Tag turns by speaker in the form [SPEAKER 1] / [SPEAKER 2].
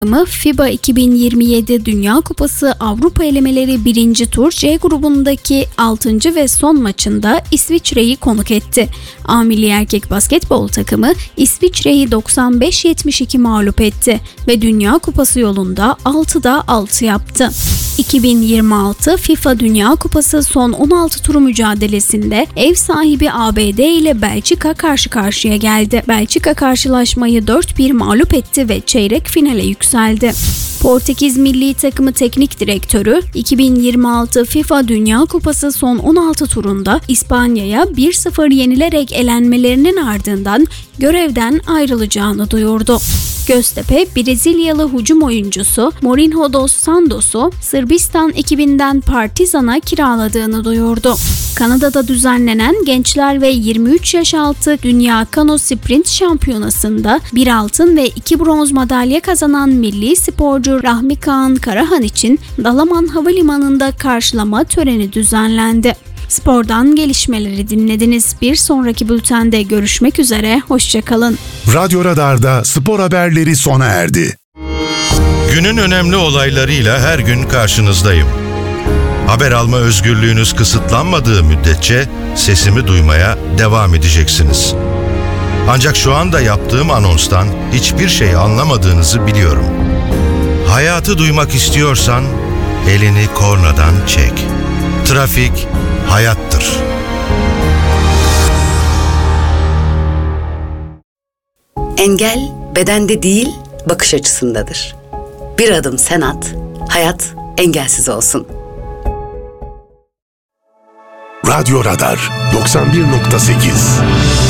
[SPEAKER 1] FIBA 2027 Dünya Kupası Avrupa elemeleri 1. tur C grubundaki 6. ve son maçında İsviçre'yi konuk etti. A milli erkek basketbol takımı İsviçre'yi 95-72 mağlup etti ve Dünya Kupası yolunda 6'da 6 yaptı. 2026 FIFA Dünya Kupası son 16 turu mücadelesinde ev sahibi ABD ile Belçika karşı karşıya geldi. Belçika karşılaşmayı 4-1 mağlup etti ve çeyrek finale yükseldi. Portekiz milli takımı teknik direktörü 2026 FIFA Dünya Kupası son 16 turunda İspanya'ya 1-0 yenilerek elenmelerinin ardından görevden ayrılacağını duyurdu. Göztepe, Brezilyalı hücum oyuncusu Mourinho dos Santos'u Sırbistan ekibinden Partizan'a kiraladığını duyurdu. Kanada'da düzenlenen gençler ve 23 yaş altı Dünya Kano Sprint Şampiyonası'nda 1 altın ve 2 bronz madalya kazanan milli sporcu Rahmi Kaan Karahan için Dalaman Havalimanı'nda karşılama töreni düzenlendi. Spordan gelişmeleri dinlediniz. Bir sonraki bültende görüşmek üzere. Hoşçakalın.
[SPEAKER 2] Radyo Radar'da spor haberleri sona erdi.
[SPEAKER 3] Günün önemli olaylarıyla her gün karşınızdayım. Haber alma özgürlüğünüz kısıtlanmadığı müddetçe sesimi duymaya devam edeceksiniz. Ancak şu anda yaptığım anonstan hiçbir şey anlamadığınızı biliyorum. Hayatı duymak istiyorsan elini kornadan çek. Trafik hayattır.
[SPEAKER 4] Engel bedende değil, bakış açısındadır. Bir adım sen at, hayat engelsiz olsun.
[SPEAKER 2] Radyo Radar 91.8